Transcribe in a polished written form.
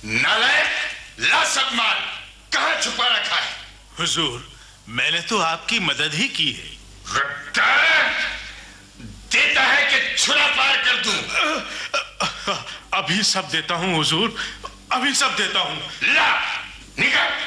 नालायक, ला सब माल, कहां छुपा रखा है? हुजूर, मैंने तो आपकी मदद ही की है। देता है कि छुरा पार कर दूं? अभी सब देता हूं हुजूर, अभी सब देता हूं। ला, निकल।